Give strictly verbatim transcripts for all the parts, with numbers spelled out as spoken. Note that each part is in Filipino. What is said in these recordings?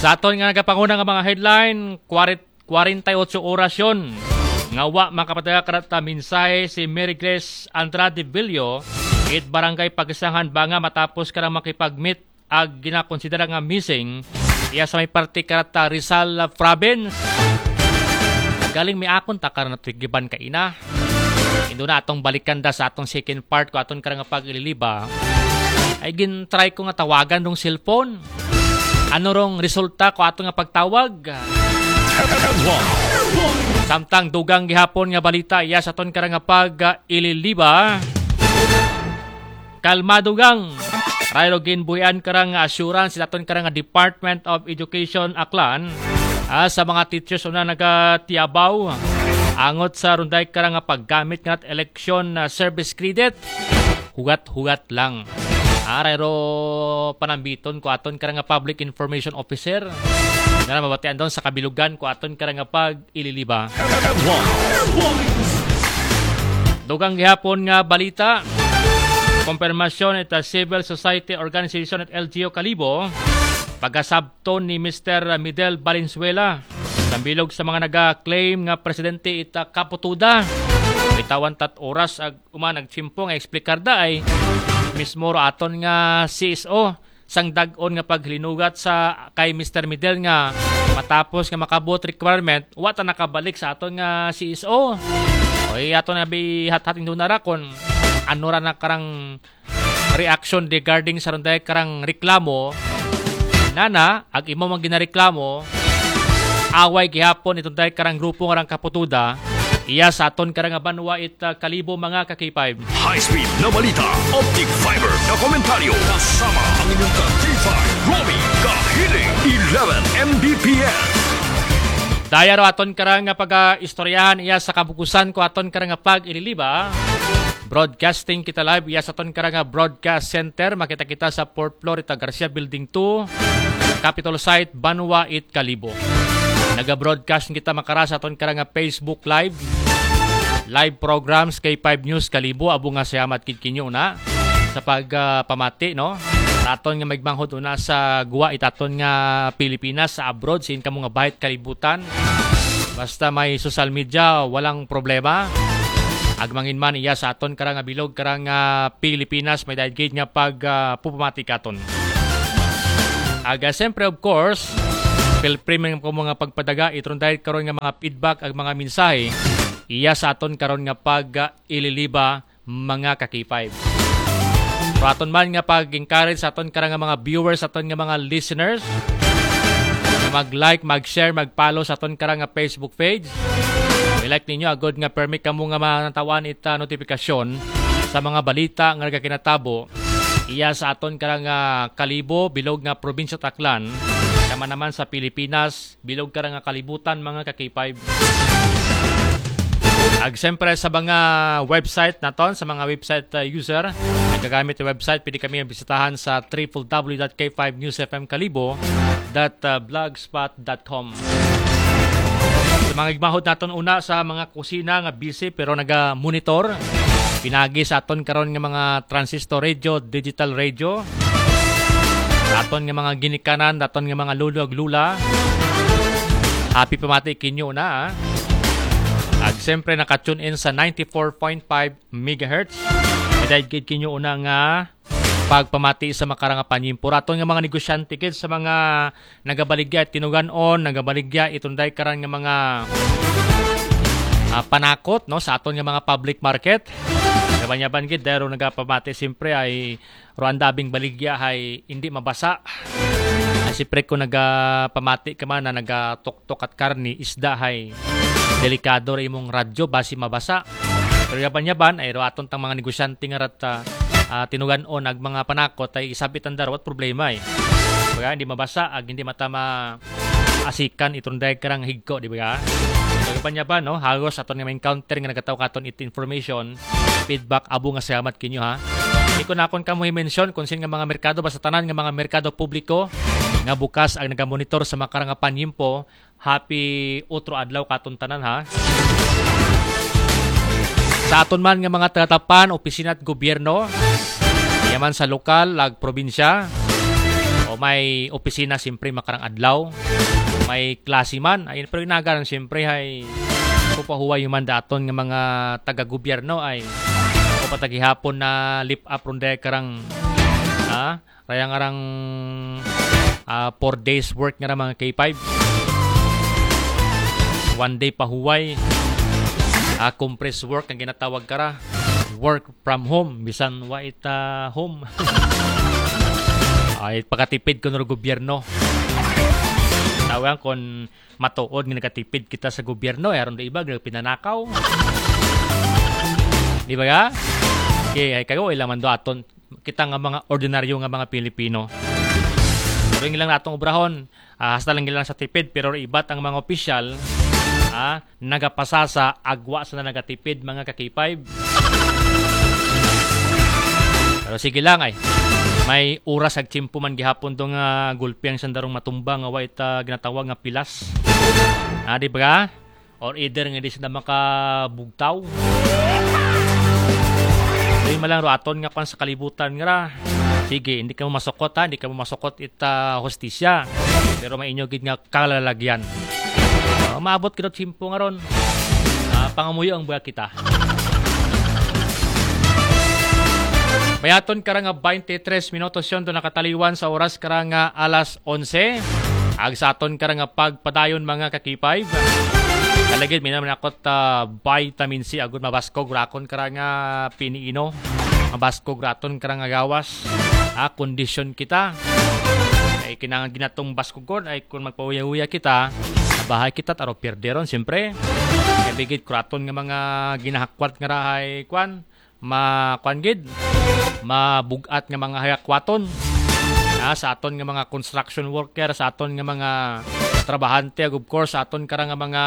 Sa aton nga nagapanguna nga mga headline, forty-eight oras yun. Nga wa makapadaga karata mensahe si Mary Grace Andrade Villo it barangay Pagisangan Banga matapos karang makipag-meet ag ginakonsidera nga missing iya sa may parte karata Rizal Province. Galing mi akon takar na tigiban ka ina. Indo na atong balikan da sa atong second part ko aton karang pag-ililiba. Ay gin try ko nga tawagan dong cellphone. Ano rong resulta ko atong nga pagtawag? Samtang dugang gihapon nga balita iya sa aton karang pag-ililiba. Kalmadugang Rayo ginbuyan karang assurance sa aton karang Department of Education Aklan ah, sa mga teachers na nagatiabaw angot sa runday karang paggamit nga election uh, service credit hugat-hugat lang. Ah, Rayo panambiton ko aton karang public information officer na mabatian doon sa kabilugan ko aton karang pag-ililiba. Dugang gihapon nga balita. Konfirmasyon at Civil Society Organization at L G O Kalibo pagasabton ni Mister Midel Valenzuela sambilog sa mga naga-claim nga presidente ita kaputuda bitawan tat oras ag uma nagsimpo nga eksplikar da ay mismo ro aton nga C S O sang dag-on nga paglinugat sa kay Mister Midel nga matapos nga makabot requirement wa ta nakabalik sa aton nga C S O oy aton nga bihat-hat indo narakon ano ra na karang reaction regarding sa runday karang reklamo nana ag imo man ginareklamo away gihapon itong day karang grupo nga rang kaputuda iya sa aton karang banwa it uh, Kalibo mga ka-K five. High speed na balita, optic fiber na komentaryo kasama ang inyong ka-K five Romy Kahiling eleven M B P S. Daya ro aton karang pag-istoryahan iya sa kabukusan ko aton karang pag-ililiba. Broadcasting kita live iya sa aton karang broadcast center makita kita sa fourth floor ita Garcia Building two Capitol Site Banwa it Kalibo. Naga-broadcast kita makara sa aton karang Facebook live live programs K five News Kalibo abo nga salamat kid kinyo na sa pagpamati uh, no aton nga magmanghod una sa guwa itaton nga Pilipinas sa abroad sin kamo nga bahit kalibutan basta may social media walang problema agmangin man iya sa aton karang bilog karang uh, Pilipinas may daigid nga pag uh, pupamati katon aga siyempre of course feel free man ko mga pagpadaga itron dahil karon nga mga feedback ag mga mensahe iya sa aton karon nga pag uh, ililiba mga ka-K five. So aton man nga pag-encourage sa aton karang mga viewers, aton nga mga listeners na mag-like, mag-share, mag-follow sa aton karang Facebook page. I-like ninyo agad nga permit kamo nga matawan ita notifikasyon sa mga balita nga nagakinatabo iya sa aton karang Kalibo bilog nga probinsya Aklan kama naman sa Pilipinas bilog karang kalibutan mga ka-K five. Ag siyempre sa mga website naton, sa mga website uh, user, nagagamit yung website, pwede kami bisitahan sa w w w dot k five news f m kalibo dot blogspot dot com. Sa mga igmahod naton una sa mga kusina nga busy pero naga-monitor, pinagi sa aton karon nga mga transistor radio, digital radio, aton nga mga ginikanan, aton nga mga lulo ag lula. Happy pamati kinyo na ah. At siyempre naka-tune in sa ninety-four point five megahertz. Idahigid kinyo una nga pagpamati sa makarang panyimpor. Aton nga mga negosyante kid sa mga nagabaligya at tinuganon, nagabaligya itunday karan nga mga uh, panakot no sa aton nga mga public market. Gabanyaban gid dero nagapamati siyempre ay ruandabing baligya ay hindi mabasa. Ay siyempre ko nagapamati ka man na nagatuktok at karni isda hay delikado rin imong radyo basi mabasa. Pero yaban-yaban ay aton tang mga negosyante nga rat uh, tinuganon ag mga panakot ay isabit ang darawat problema eh. Kaya hindi mabasa ag hindi matama asikan itong dahil karang higko, di ba? So yaban-yaban no, hagos aton nga encounter nga nagataw katon it information, feedback abo nga salamat kinyo ha. Hindi ko na akong kamuhi mention kung sin nga mga merkado basta tanan nga mga merkado publiko nga bukas ang nagamonitor sa makarang panyimpo. Happy utro adlaw katon tanan ha. Sa aton man nga mga tatapan, opisina at gobyerno, yaman sa lokal, lag probinsya, o O may opisina siyempre makarang adlaw. May klase man. Ay, pero inagaran siyempre ay pupahuway yung mandaton ng mga taga-gobyerno ay kupatagihapon na lip up ronde karang ha? Rayang arang uh, four days work nga mga K five. One day pahuway. Uh, compressed work ang ginatawag kara. Work from home. Bisan wa ita home. Ay pagkatipid ko ng gobyerno. Tawag kung matuod nga nakatipid kita sa gobyerno. Aron da iba pinanakaw. Di ba ga? Okay, ay kayo ilang man do aton kita nga mga ordinaryo nga mga Pilipino. Pero yung ilang natong obrahon, uh, hasta lang ilang sa tipid, pero ibat ang mga opisyal, uh, nagapasa sa agwa sa na nagatipid mga ka-K five. Pero sige lang ay, may oras ag tsimpo man gihapon do nga gulpi ang sandarong matumba nga wa ita ginatawag nga pilas. Ah, di ba? Or either nga di sila makabugtaw. Hindi malang roaton nga pan sa kalibutan nga ra. Sige, hindi ka mo masukot ha, hindi ka mo masukot ita hostisya. Pero mainyo gid nga kalalagyan. Uh, maabot kito tsimpo nga ron. Uh, pangamuyo ang buya kita. Mayaton kara nga twenty-three minutos yon do nakataliwan sa oras kara nga alas onse. Ag sa aton kara nga pagpadayon mga ka-K five. Kalagid minaman akot uh, vitamin C agud mabaskog rakon kara nga piniino. Mabaskog raton kara nga gawas. Ah, kondisyon kita. Ay kinahanglan ginatong baskogon ay kung magpauya-uya kita, bahay kita taro perderon siyempre. Kay bigit kraton nga mga ginahakwat nga rahay kwan, ma kwan gid. Mabugat nga mga hayakwaton. Ah, sa aton nga mga construction worker, sa aton nga mga trabahante, of course, sa aton kara nga mga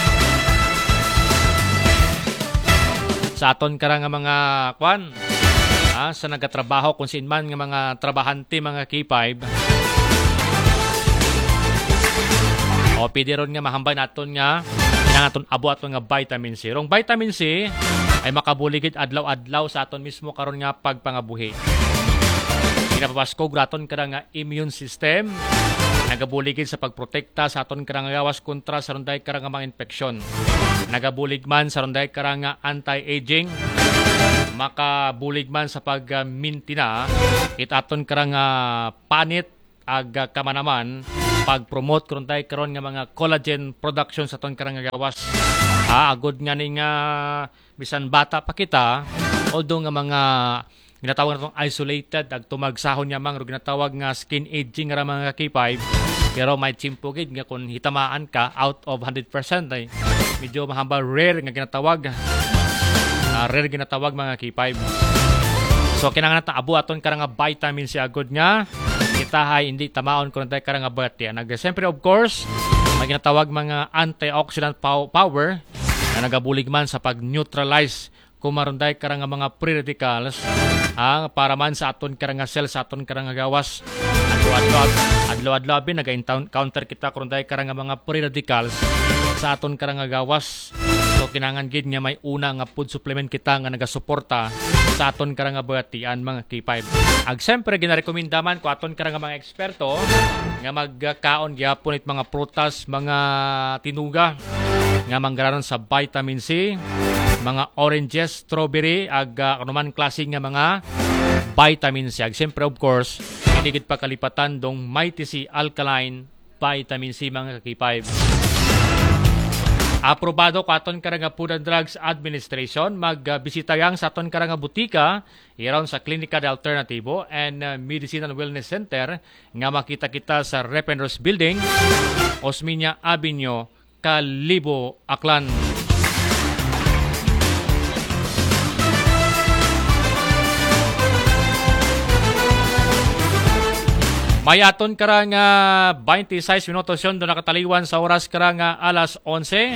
sa aton kara nga mga kwan, ah, sa nagatrabaho kung sin man nga mga trabahante mga K five. O pwede ron nga mahambay naton nga kinahanglan aton abo aton nga vitamin C. Rong vitamin C ay makabuligid adlaw-adlaw sa aton mismo karon nga pagpangabuhi. Ginapabaskog raton kada nga immune system. Nagabuligid sa pagprotekta sa aton kada nga gawas kontra sa ronday kada nga mga infeksyon. Nagabulig man sa ronday kada nga anti-aging. Makabulig man sa pagmintina it aton kada nga panit ag kamanaman pag-promote karon tay karon nga mga collagen production sa aton kada nga gawas. Ah, agud nga ni nga bisan bata pa kita although nga mga ginatawag natong isolated ag tumagsahon yamang ro ginatawag nga skin aging ra mga K five pero may chimpo gid nga kung hitamaan ka out of one hundred percent ay medyo mahamba rare nga ginatawag uh, rare ginatawag mga K five. So kinahanglan ta abo aton kara nga vitamin C agud nga kita hay hindi tamaon kun tay kara nga bati. Nag siyempre of course may ginatawag mga antioxidant power na nagabulig man sa pag-neutralize kumarunday kara nga mga free radicals ah, para man sa aton kara nga cell sa aton kara nga gawas adlaw-adlaw adlaw-adlaw bin naga-counter kita kurunday kara nga mga free radicals sa aton kara nga gawas. So kinahanglan gid nga may una nga food supplement kita nga nagasuporta sa aton kara nga batian mga K five. Ag siyempre ginarekomenda man ko aton kara nga mga eksperto nga magkaon gyapon it mga prutas, mga tinuga nga manggaranon sa vitamin C, mga oranges, strawberry, ag uh, anuman klase nga mga vitamin C. Ag siyempre of course, hinigit pa kalipatan dong Mighty C Alkaline Vitamin C mga K five. Aprobado ko aton kara nga Food and Drugs Administration magbisita uh, yang sa aton kara nga butika iron sa Klinika de Alternativo and uh, Medicine and Wellness Center nga makita kita sa Repenros Building, Osmeña Avenue, Kalibo, Aklan. May aton kara nga twenty-six minutos yon do nakataliwan sa oras kara nga alas onse.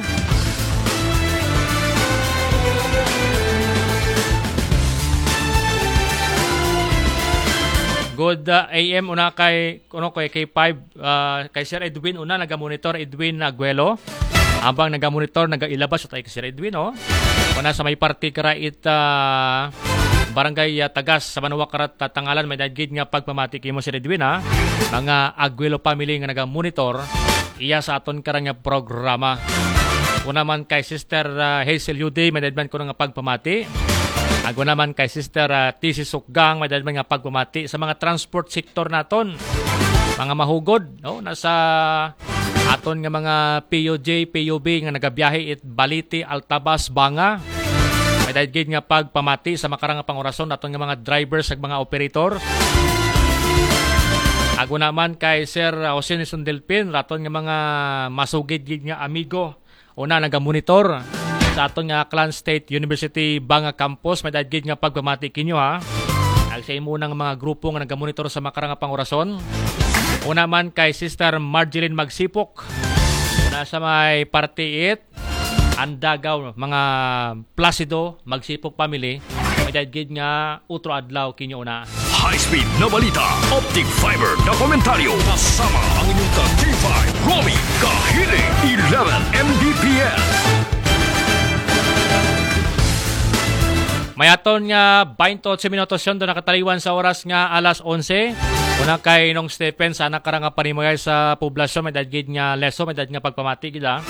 Good uh, A M una kay kuno kay K five uh, kay Sir Edwin una naga-monitor Edwin Aguelo. Habang naga-monitor naga-ilabas tay kay Sir Edwin oh. Kuna sa may party kara it uh, Barangay uh, Tagas sa Manuwakarat Tatangalan may dagid nga pagpamati kimo si Redwina mga Aguilo family nga naga-monitor iya sa aton karang nga programa. Una man kay Sister uh, Hazel Yude may dagid ko nga pagpamati. Ako naman kay Sister uh, T C Sukgang may dagid nga pagpamati sa mga transport sector naton. Mga mahugod no nasa aton nga mga P O J, P O B nga nagabiyahe it Baliti, Altabas, Banga. May dagid nga pagpamati sa makarang pangurason aton nga mga drivers ag mga operator. Ako naman kay Sir Jose Nelson Delpin aton nga mga masugid gid nga amigo. Una naga-monitor sa aton nga Aklan State University Banga Campus. May dagid nga pagpamati kinyo ha. Ag sa imo nang mga grupo nga naga-monitor sa makarang pangurason. Una man kay Sister Marjeline Magsipok. Una sa may Party eight, Andagaw, mga Placido, Magsipok family. May dagid nga utro adlaw kinyo una. High-speed na balita, optic fiber na komentaryo. Kasama ang inyong ka T five, Romy Kahiling, eleven M B P S. Mayaton nga twenty minutos yun doon nakataliwan sa oras nga alas onse. Una kay Nong Stephen sa anak karang panimugay sa poblasyon may dagid nga leso may dagid nga pagpamati gila.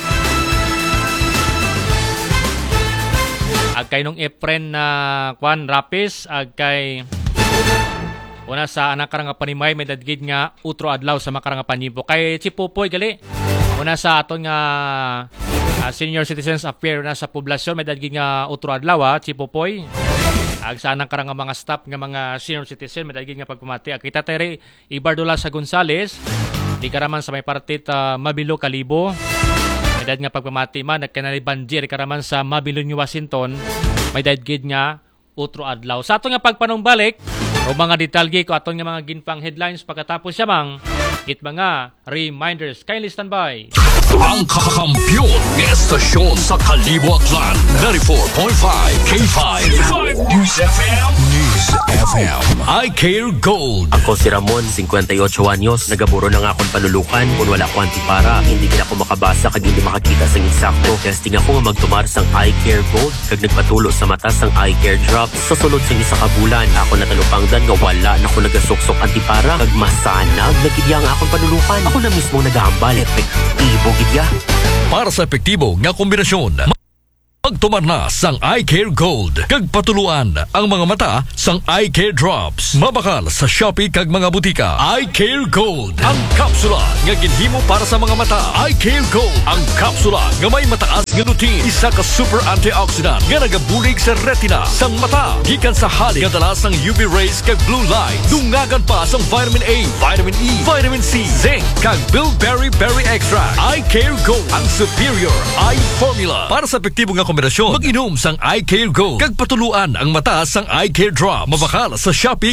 Ag kay Nong Efren na uh, Juan Rapis ag kay una sa anak karang panimugay may dagid nga utro adlaw sa makarang panimbo. Kay Chipupoy gali. Una sa aton nga uh, Senior Citizens Affairs na sa poblasyon may dagid nga utro adlaw ha, Chipupoy. Ag sa anang karang mga staff nga mga senior citizen may dagig nga pagpamati. Ag kita tere Ibardola sa Gonzales, di karaman sa may partit uh, Mabilo Kalibo. May dagig nga pagpamati man nagkanali Banjir karaman sa Mabilo New Washington. May dagig nga utro adlaw. Sa ato nga pagpanumbalik o mga detalye ko aton nga mga ginpang headlines pagkatapos siya mang it mga reminders. Kindly stand by. Ang kakampiyon ng estasyon sa Kalibo Aklan, ninety-four point five K five News F M. News F M. I Care Gold. Ako si Ramon, fifty-eight anyos. Nagaburo na nga akong panulukan. Kung wala ko antipara, hindi ka ako makabasa kag hindi makakita sang insakto. Testing ako nga magtumar sang I Care Gold kag nagpatulo sa mata sang I Care Drops. Sa sulod sang isa ka bulan, ako natalupangdan nga wala na ako nagasuksok antipara kag masanag nagidya nga akong panulukan. Ako na mismo nagahambal. Epektibo gidya. Para sa epektibo nga kombinasyon, magtumar na sang I Care Gold kag patuluan ang mga mata sang I Care Drops. Mabakal sa Shopee kag mga butika. I Care Gold, ang kapsula nga ginhimo para sa mga mata. I Care Gold, ang kapsula nga may mataas nga lutein, isa ka super antioxidant nga nagabulig sa retina sang mata. Gikan sa halik nga dala sang U V rays kag blue light. Dungagan pa sang vitamin A, vitamin E, vitamin C, zinc kag bilberry berry extract. I Care Gold, ang superior eye formula para sa epektibo nga kombinasyon. Mag-inom sang I Care Gold kag patuluan ang mata sang I Care Drop. Mabakal sa Shopee